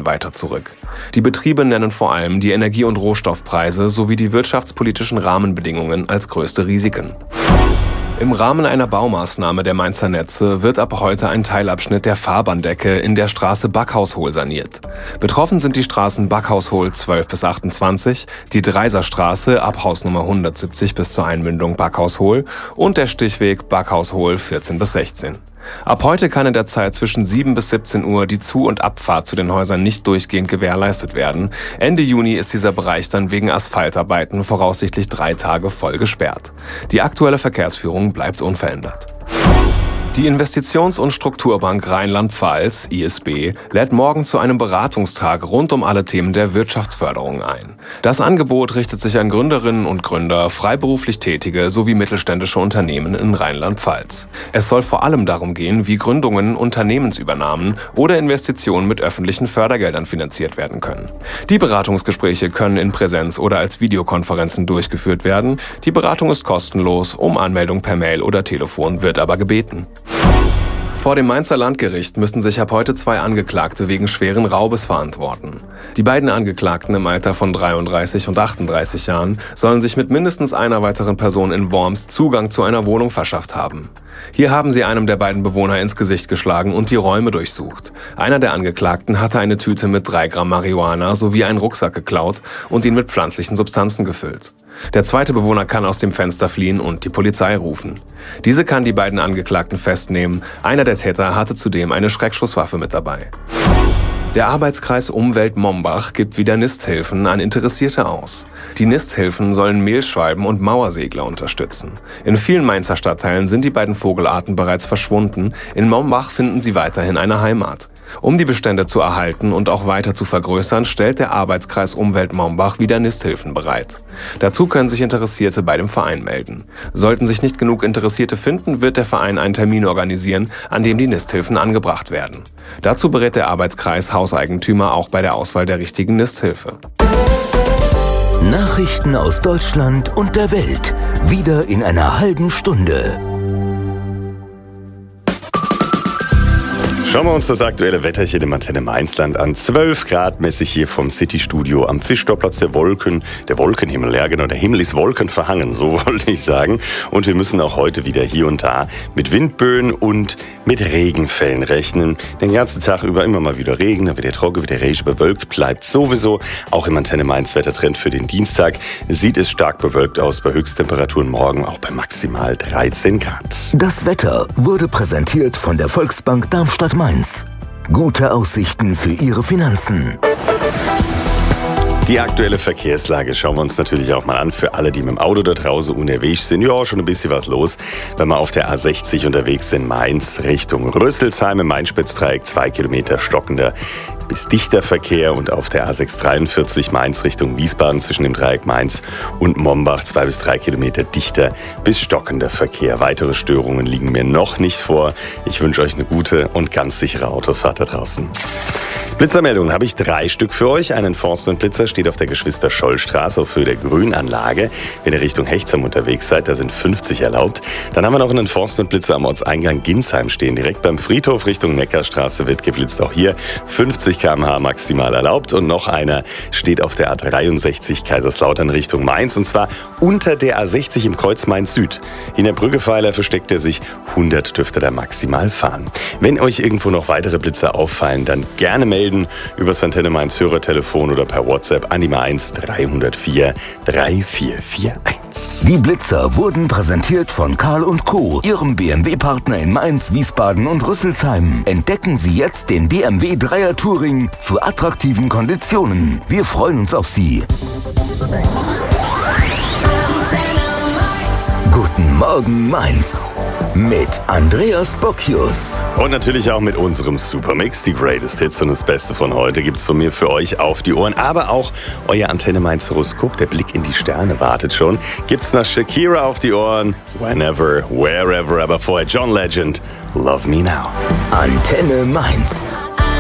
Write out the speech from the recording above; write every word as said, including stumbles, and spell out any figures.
weiter zurück. Die Betriebe nennen vor allem die Energie- und Rohstoffpreise sowie die wirtschaftspolitischen Rahmenbedingungen als größte Risiken. Im Rahmen einer Baumaßnahme der Mainzer Netze wird ab heute ein Teilabschnitt der Fahrbahndecke in der Straße Backhaus-Hohl saniert. Betroffen sind die Straßen Backhaus-Hohl zwölf bis achtundzwanzig, die Dreiserstraße ab Hausnummer hundertsiebzig bis zur Einmündung Backhaus-Hohl und der Stichweg Backhaus-Hohl vierzehn bis sechzehn. Ab heute kann in der Zeit zwischen sieben bis siebzehn Uhr die Zu- und Abfahrt zu den Häusern nicht durchgehend gewährleistet werden. Ende Juni ist dieser Bereich dann wegen Asphaltarbeiten voraussichtlich drei Tage voll gesperrt. Die aktuelle Verkehrsführung bleibt unverändert. Die Investitions- und Strukturbank Rheinland-Pfalz, I S B, lädt morgen zu einem Beratungstag rund um alle Themen der Wirtschaftsförderung ein. Das Angebot richtet sich an Gründerinnen und Gründer, freiberuflich Tätige sowie mittelständische Unternehmen in Rheinland-Pfalz. Es soll vor allem darum gehen, wie Gründungen, Unternehmensübernahmen oder Investitionen mit öffentlichen Fördergeldern finanziert werden können. Die Beratungsgespräche können in Präsenz oder als Videokonferenzen durchgeführt werden. Die Beratung ist kostenlos, um Anmeldung per Mail oder Telefon wird aber gebeten. Vor dem Mainzer Landgericht müssten sich ab heute zwei Angeklagte wegen schweren Raubes verantworten. Die beiden Angeklagten im Alter von dreiunddreißig und achtunddreißig Jahren sollen sich mit mindestens einer weiteren Person in Worms Zugang zu einer Wohnung verschafft haben. Hier haben sie einem der beiden Bewohner ins Gesicht geschlagen und die Räume durchsucht. Einer der Angeklagten hatte eine Tüte mit drei Gramm Marihuana sowie einen Rucksack geklaut und ihn mit pflanzlichen Substanzen gefüllt. Der zweite Bewohner kann aus dem Fenster fliehen und die Polizei rufen. Diese kann die beiden Angeklagten festnehmen. Einer der Täter hatte zudem eine Schreckschusswaffe mit dabei. Der Arbeitskreis Umwelt Mombach gibt wieder Nisthilfen an Interessierte aus. Die Nisthilfen sollen Mehlschwalben und Mauersegler unterstützen. In vielen Mainzer Stadtteilen sind die beiden Vogelarten bereits verschwunden. In Mombach finden sie weiterhin eine Heimat. Um die Bestände zu erhalten und auch weiter zu vergrößern, stellt der Arbeitskreis Umwelt Mombach wieder Nisthilfen bereit. Dazu können sich Interessierte bei dem Verein melden. Sollten sich nicht genug Interessierte finden, wird der Verein einen Termin organisieren, an dem die Nisthilfen angebracht werden. Dazu berät der Arbeitskreis Hauseigentümer auch bei der Auswahl der richtigen Nisthilfe. Nachrichten aus Deutschland und der Welt. Wieder in einer halben Stunde. Schauen wir uns das aktuelle Wetterchen im Antenne Mainzland an. zwölf Grad mäßig hier vom City-Studio am Fischtorplatz der Wolken. Der Wolkenhimmel, ja genau, der Himmel ist wolkenverhangen, so wollte ich sagen. Und wir müssen auch heute wieder hier und da mit Windböen und mit Regenfällen rechnen. Den ganzen Tag über immer mal wieder Regen, dann wieder trocken, wieder Regen, bewölkt bleibt sowieso. Auch im Antenne Mainz Wettertrend für den Dienstag sieht es stark bewölkt aus, bei Höchsttemperaturen morgen auch bei maximal dreizehn Grad. Das Wetter wurde präsentiert von der Volksbank Darmstadt-Mainz. Gute Aussichten für Ihre Finanzen. Die aktuelle Verkehrslage schauen wir uns natürlich auch mal an. Für alle, die mit dem Auto da draußen unterwegs sind, ja, schon ein bisschen was los. Wenn wir auf der A sechzig unterwegs sind, Mainz Richtung Rösselsheim im Main-Spitz-Dreieck, zwei Kilometer stockender bis dichter Verkehr, und auf der A sechshundertdreiundvierzig Mainz Richtung Wiesbaden zwischen dem Dreieck Mainz und Mombach zwei bis drei Kilometer dichter bis stockender Verkehr. Weitere Störungen liegen mir noch nicht vor. Ich wünsche euch eine gute und ganz sichere Autofahrt da draußen. Blitzermeldungen habe ich drei Stück für euch. Ein Enforcement-Blitzer steht auf der Geschwister-Scholl-Straße auf Höhe der Grünanlage. Wenn ihr Richtung Hechtsheim unterwegs seid, da sind fünfzig erlaubt. Dann haben wir noch einen Enforcement-Blitzer am Ortseingang Ginsheim stehen. Direkt beim Friedhof Richtung Neckarstraße wird geblitzt. Auch hier fünfzig Kilometer pro Stunde maximal erlaubt. Und noch einer steht auf der A dreiundsechzig Kaiserslautern Richtung Mainz. Und zwar unter der A sechzig im Kreuz Mainz Süd. In der Brückepfeiler versteckt er sich. hundert dürfte da maximal fahren. Wenn euch irgendwo noch weitere Blitzer auffallen, dann gerne melden über das Antenne Mainz Hörertelefon oder per WhatsApp an die Mainz dreihundertvier vierunddreißig einundvierzig. Die Blitzer wurden präsentiert von Karl und Co., Ihrem B M W-Partner in Mainz, Wiesbaden und Rüsselsheim. Entdecken Sie jetzt den B M W Dreier Touring zu attraktiven Konditionen. Wir freuen uns auf Sie. Guten Morgen Mainz mit Andreas Bocchius. Und natürlich auch mit unserem Supermix. Die Greatest Hits und das Beste von heute gibt's von mir für euch auf die Ohren. Aber auch euer Antenne Mainz Horoskop, der Blick in die Sterne wartet schon. Gibt's nach Shakira auf die Ohren. Whenever, wherever, aber vorher John Legend. Love Me Now. Antenne Mainz.